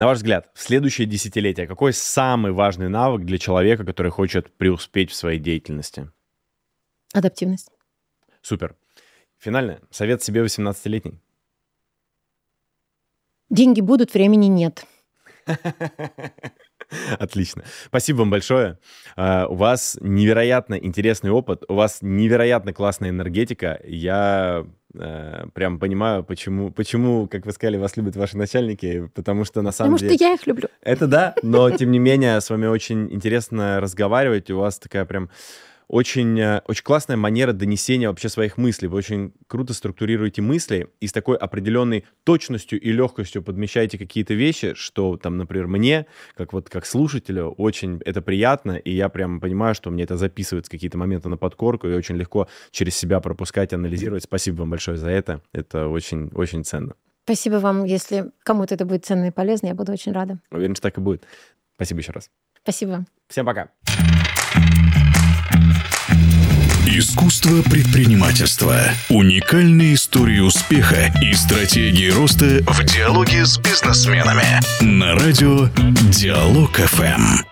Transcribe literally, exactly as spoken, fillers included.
На ваш взгляд, в следующее десятилетие какой самый важный навык для человека, который хочет преуспеть в своей деятельности? Адаптивность. Супер. Финальное. Совет себе восемнадцатилетней. Деньги будут, времени нет. Отлично. Спасибо вам большое. Uh, у вас невероятно интересный опыт, у вас невероятно классная энергетика. Я uh, прям понимаю, почему, почему, как вы сказали, вас любят ваши начальники, потому что на самом потому деле... Потому что я их люблю. Это да, но тем не менее с вами очень интересно разговаривать, у вас такая прям... Очень, очень классная манера донесения вообще своих мыслей. Вы очень круто структурируете мысли и с такой определенной точностью и легкостью подмечаете какие-то вещи, что там, например, мне, как вот как слушателю, очень это приятно, и я прям понимаю, что мне это записывается какие-то моменты на подкорку, и очень легко через себя пропускать, анализировать. Спасибо вам большое за это. Это очень, очень ценно. Спасибо вам. Если кому-то это будет ценно и полезно, я буду очень рада. Уверен, что так и будет. Спасибо еще раз. Спасибо. Всем пока. Искусство предпринимательства. Уникальные истории успеха и стратегии роста в диалоге с бизнесменами. На радио Диалог эф эм.